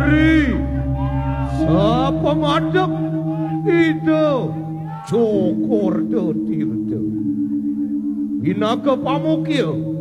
Ri sapa ngadep itu Joko Tirta Pinaka Pamukya